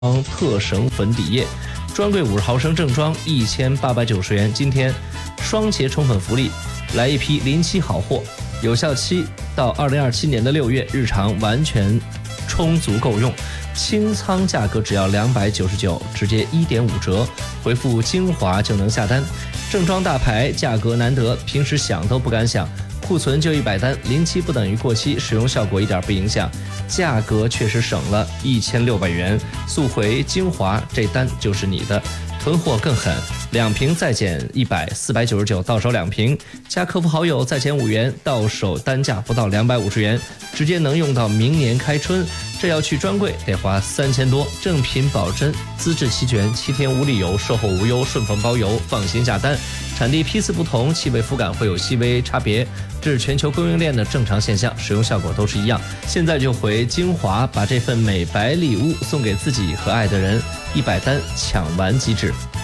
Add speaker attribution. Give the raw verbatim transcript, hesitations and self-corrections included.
Speaker 1: 特省粉底液，专柜五十毫升正装一千八百九十元。今天双节冲粉福利，来一批临期好货，有效期到二零二七年的六月，日常完全充足够用。清仓价格只要两百九十九，直接一点五折，回复精华就能下单。正装大牌，价格难得，平时想都不敢想。库存就一百单，临期不等于过期，使用效果一点不影响，价格确实省了一千六百元。速回精华，这单就是你的。囤货更狠，两瓶再减一百，四百九十九，到手两瓶，加客服好友再减五元，到手单价不到两百五十元，直接能用到明年开春。这要去专柜得花三千多，正品保真，资质齐全，七天无理由，售后无忧，顺丰包邮，放心下单。产地批次不同，气味肤感会有细微差别，这是全球供应链的正常现象，使用效果都是一样。现在就回精华，把这份美白礼物送给自己和爱的人，一百单抢完即止。